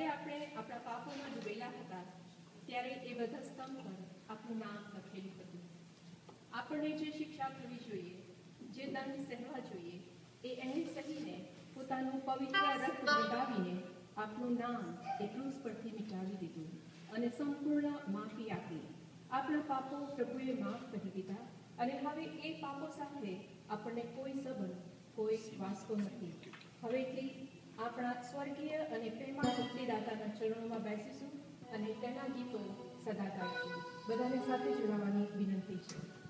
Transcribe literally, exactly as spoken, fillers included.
જ્યારે આપણે આપણા પાપોમાં ડૂબેલા હતા ત્યારે એ બધા સ્તંભ પર આપણું નામ લખેલું હતું. આપણને જે શિક્ષા થવી જોઈએ, જે દંડ સહેવા જોઈએ, એ એણે સહીને પોતાનું પવિત્ર રક્ત વગાવીને આપણું નામ એ ક્રૂસ પરથી મિટાવી દીધું અને સંપૂર્ણ માફી આપી. આપણા પાપો પ્રભુએ માફ કરી દીધા અને હવે એ પાપો સાથે આપણને કોઈ સંબંધ, કોઈ વાસ્તો નથી. હવેથી આપણા સ્વર્ગીય અને પ્રેમા મુક્તિદાતાના ચરણોમાં બેસીશું અને તેના ગીતો સદા ગાઈશું. બધાને સાથે જોડાવાની વિનંતી છે.